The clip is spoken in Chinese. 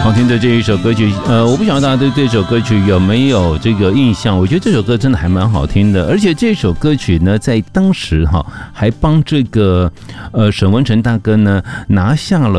好听的这一首歌曲，我不晓得大家对这首歌曲有没有这个印象？我觉得这首歌真的还蛮好听的，而且这首歌曲呢，在当时还帮这个沈文程大哥呢拿下了